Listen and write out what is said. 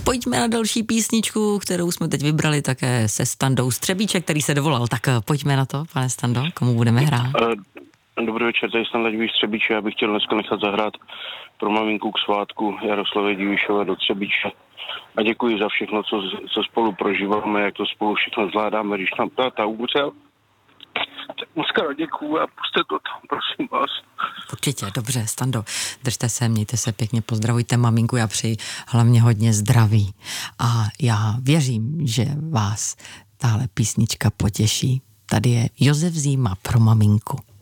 Pojďme na další písničku, kterou jsme teď vybrali také se Standou Střebíček, který se dovolal. Tak pojďme na to, pane Stando, komu budeme hrát? Dobrý večer, tady Standa Třebíče. Já bych chtěl dneska nechat zahrát pro maminku k svátku Jaroslavě Divišové do Třebíče. A děkuji za všechno, co spolu prožíváme, jak to spolu všechno zvládáme, když nám táta umřel. Tak moc děkuju a puste to tam, prosím vás. Určitě, dobře, Stando, držte se, mějte se pěkně, pozdravujte maminku, já přeji hlavně hodně zdraví. A já věřím, že vás tahle písnička potěší. Tady je Josef Zíma pro maminku.